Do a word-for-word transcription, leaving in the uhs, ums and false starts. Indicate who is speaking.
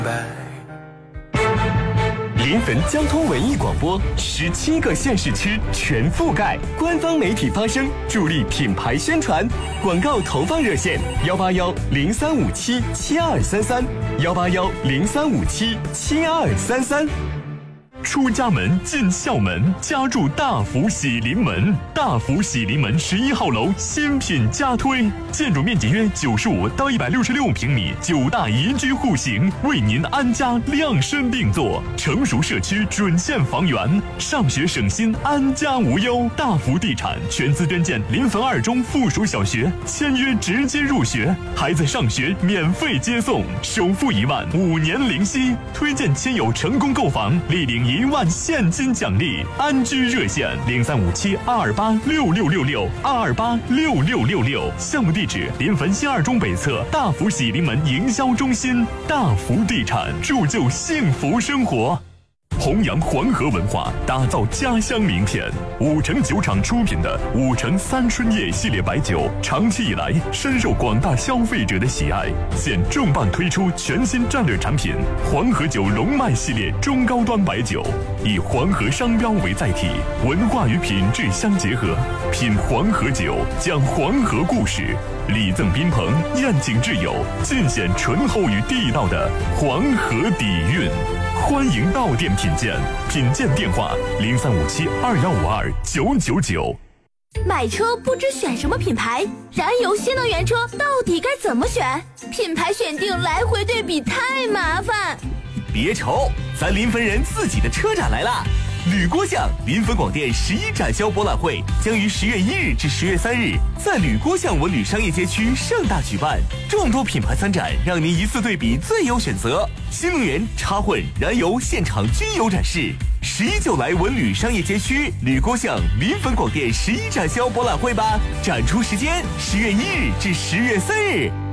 Speaker 1: 临汾交通文艺广播，十七个县市区全覆盖，官方媒体发声，助力品牌宣传。广告投放热线：幺八幺零三五七七二三三，幺八幺零三五七七二三三。
Speaker 2: 出家门进校门，家住大福喜临门。大福喜临门十一号楼新品加推，建筑面积约九十五到一百六十六平米，九大宜居户型，为您安家量身定做。成熟社区准线房源，上学省心，安家无忧。大福地产全资捐建临汾二中附属小学，签约直接入学，孩子上学免费接送，首付一万，五年零息。推荐亲友成功购房，立领一万现金奖励。安居热线零三五七二二八六六六六二二八六六六六。项目地址：临汾新二中北侧大福喜临门营销中心。大福地产铸就幸福生活。弘扬黄河文化，打造家乡名片。五城酒厂出品的五城三春叶系列白酒，长期以来深受广大消费者的喜爱。现重磅推出全新战略产品——黄河酒龙脉系列中高端白酒，以黄河商标为载体，文化与品质相结合。品黄河酒，讲黄河故事，礼赠宾朋，宴请挚友，尽显醇厚与地道的黄河底蕴。欢迎到店品鉴，品鉴电话零三五七二幺五二九九九。
Speaker 3: 买车不知选什么品牌，燃油新能源车到底该怎么选？品牌选定来回对比太麻烦。
Speaker 4: 别愁，咱临汾人自己的车展来了！吕郭巷临汾广电十一展销博览会将于十月一日至十月三日在吕郭巷文旅商业街区盛大举办，众多品牌参展，让您一次对比最有选择。新能源、插混、燃油现场均有展示。十一就来文旅商业街区吕郭巷临汾广电十一展销博览会吧！展出时间：十月一日至十月三日。